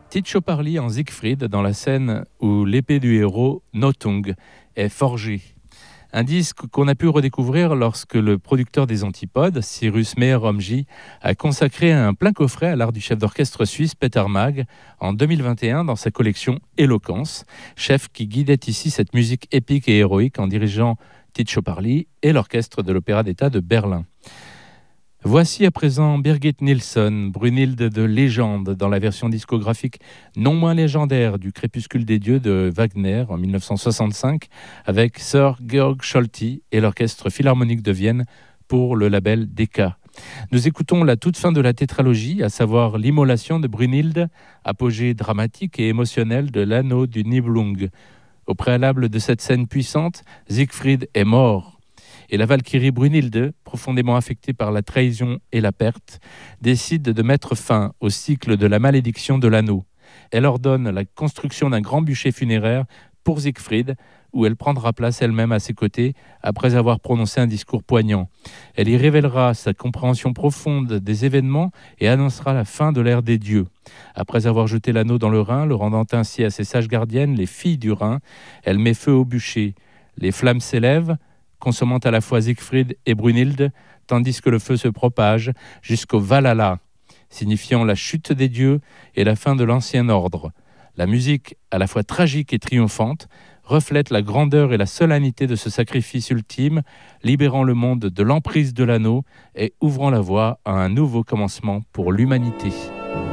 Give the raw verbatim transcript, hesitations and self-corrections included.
Ticho Parli en Siegfried dans la scène où l'épée du héros, Nothung, est forgée. Un disque qu'on a pu redécouvrir lorsque le producteur des Antipodes, Cyrus Meyer-Romji, a consacré un plein coffret à l'art du chef d'orchestre suisse Peter Maag en deux mille vingt et un dans sa collection Éloquence, chef qui guidait ici cette musique épique et héroïque en dirigeant Ticho Parli et l'orchestre de l'Opéra d'État de Berlin. Voici à présent Birgit Nilsson, Brunhilde de légende dans la version discographique non moins légendaire du Crépuscule des dieux de Wagner en mille neuf cent soixante-cinq avec Sir Georg Scholti et l'Orchestre Philharmonique de Vienne pour le label Decca. Nous écoutons la toute fin de la tétralogie, à savoir l'immolation de Brunhilde, apogée dramatique et émotionnelle de l'anneau du Nibelung. Au préalable de cette scène puissante, Siegfried est mort. Et la Valkyrie Brunhilde, profondément affectée par la trahison et la perte, décide de mettre fin au cycle de la malédiction de l'anneau. Elle ordonne la construction d'un grand bûcher funéraire pour Siegfried, où elle prendra place elle-même à ses côtés après avoir prononcé un discours poignant. Elle y révélera sa compréhension profonde des événements et annoncera la fin de l'ère des dieux. Après avoir jeté l'anneau dans le Rhin, le rendant ainsi à ses sages gardiennes, les filles du Rhin, elle met feu au bûcher. Les flammes s'élèvent, consommant à la fois Siegfried et Brunhilde, tandis que le feu se propage jusqu'au Valhalla, signifiant la chute des dieux et la fin de l'ancien ordre. La musique, à la fois tragique et triomphante, reflète la grandeur et la solennité de ce sacrifice ultime, libérant le monde de l'emprise de l'anneau et ouvrant la voie à un nouveau commencement pour l'humanité.